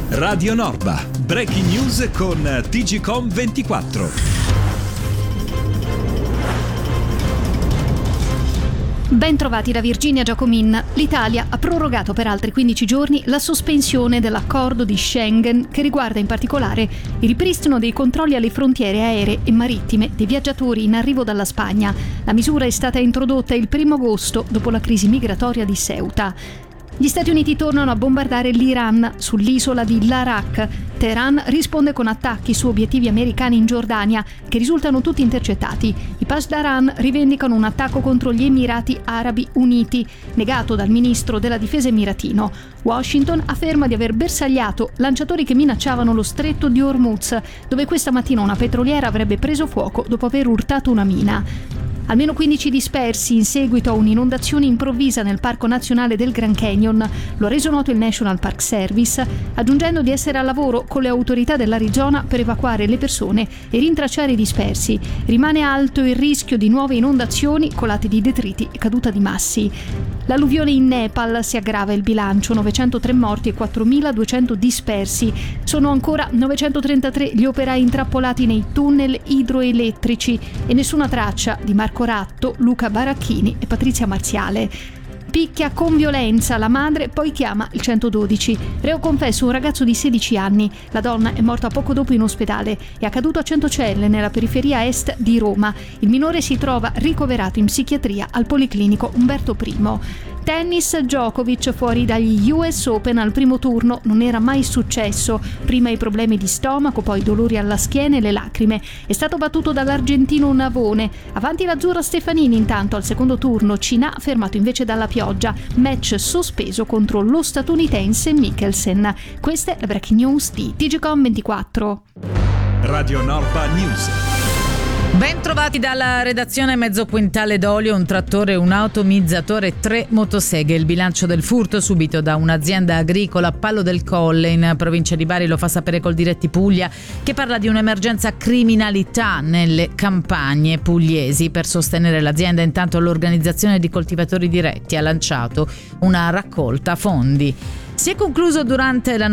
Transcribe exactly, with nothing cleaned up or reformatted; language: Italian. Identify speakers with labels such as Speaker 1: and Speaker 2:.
Speaker 1: Radio Norba, breaking news con T G Com ventiquattro.
Speaker 2: Ben trovati da Virginia Giacomin. L'Italia ha prorogato per altri quindici giorni la sospensione dell'accordo di Schengen, che riguarda in particolare il ripristino dei controlli alle frontiere aeree e marittime dei viaggiatori in arrivo dalla Spagna. La misura è stata introdotta il primo agosto dopo la crisi migratoria di Ceuta. Gli Stati Uniti tornano a bombardare l'Iran sull'isola di Larak. Teheran risponde con attacchi su obiettivi americani in Giordania, che risultano tutti intercettati. I Pasdaran rivendicano un attacco contro gli Emirati Arabi Uniti, negato dal ministro della difesa emiratino. Washington afferma di aver bersagliato lanciatori che minacciavano lo stretto di Hormuz, dove questa mattina una petroliera avrebbe preso fuoco dopo aver urtato una mina. Almeno quindici dispersi in seguito a un'inondazione improvvisa nel Parco Nazionale del Grand Canyon. Lo ha reso noto il National Park Service, aggiungendo di essere al lavoro con le autorità dell'Arizona per evacuare le persone e rintracciare i dispersi. Rimane alto il rischio di nuove inondazioni, colate di detriti e caduta di massi. L'alluvione in Nepal si aggrava il bilancio, novecentotré morti e quattromiladuecento dispersi. Sono ancora novecentotrentatré gli operai intrappolati nei tunnel idroelettrici e nessuna traccia di Marco Ratto, Luca Baracchini e Patrizia Marziale. Picchia con violenza la madre, poi chiama il centododici. Reo confesso un ragazzo di sedici anni. La donna è morta poco dopo in ospedale. È accaduto a Centocelle, nella periferia est di Roma. Il minore si trova ricoverato in psichiatria al Policlinico Umberto I. Tennis, Djokovic fuori dagli U S Open al primo turno, non era mai successo. Prima i problemi di stomaco, poi dolori alla schiena e le lacrime. È stato battuto dall'argentino Navone. Avanti l'azzurra Stefanini intanto al secondo turno, Cina fermato invece dalla pioggia. Match sospeso contro lo statunitense Mikkelsen. Questa è la breaking news di T G Com ventiquattro.
Speaker 1: Radio Norba News.
Speaker 3: Ben trovati dalla redazione. Mezzo quintale d'olio, un trattore, un automizzatore e tre motoseghe. Il bilancio del furto subito da un'azienda agricola a Pallo del Colle in provincia di Bari lo fa sapere Coldiretti Puglia, che parla di un'emergenza criminalità nelle campagne pugliesi. Per sostenere l'azienda, intanto, l'organizzazione di coltivatori diretti ha lanciato una raccolta fondi. Si è concluso durante la